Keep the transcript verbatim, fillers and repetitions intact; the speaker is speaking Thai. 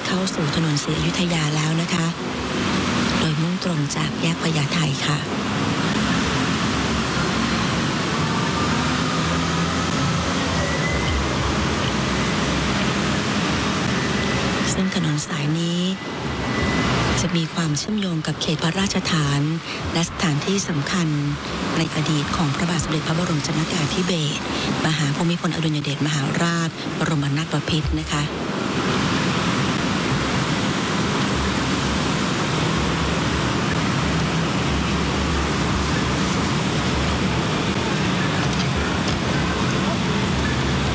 เข้าสู่ถนนศรีอยุธยาแล้วนะคะโดยมุ่งตรงจากแยกพญาไทค่ะซึ่งถนนสายนี้จะมีความเชื่อมโยงกับเขตพระราชฐานและสถานที่สำคัญในอดีตของพระบาทสมเด็จพระบรมชนกาธิเบศรมหาภูมิพลอดุลยเดชมหาราชบรมนาถบพิตรนะคะ